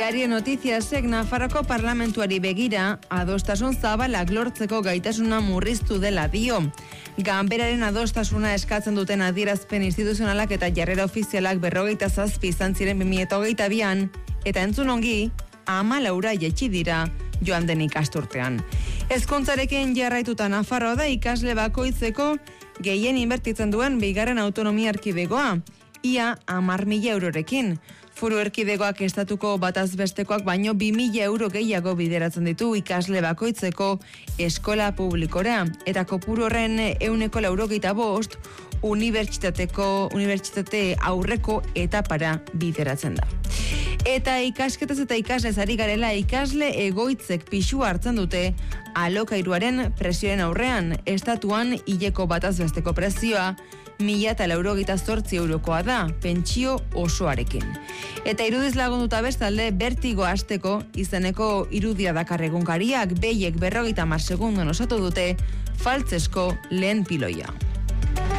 Diario Noticiasek Nafarroko parlamentuari begira adostasun zabalak lortzeko gaitasuna murriztu dela dio. Ganberaren adostasuna eskatzen duten adierazpen instituzionalak eta jarrera ofizialak 47 izan ziren 2022an eta entzun ongi 14 jaitsi dira joan den ikasturtean. Hezkuntzarekin jarraituta Nafarroa da ikasle bakoitzeko gehien inbertitzen duen bigarren autonomia erkidegoa, ia 10.000 eurorekin. Foru erkidegoak estatuko bataz bestekoak baino 2.000 euro gehiago bideratzen ditu ikasle bakoitzeko eskola publikora. Eta kopuru horren 185 unibertsitate aurreko etapara bideratzen da. Eta ikasketaz eta ikaslez ari garela ikasle egoitzek pisu hartzen dute alokairuaren presioen aurrean. Estatuan hileko bataz besteko prezioa 1.088 eurokoa da, pentsio osoarekin. Eta irudiz lagunduta bestalde, bertigo hasteko izeneko irudia dakar egunkariak, behiek 50 segundon osatu dute faltzesko lehen piloia.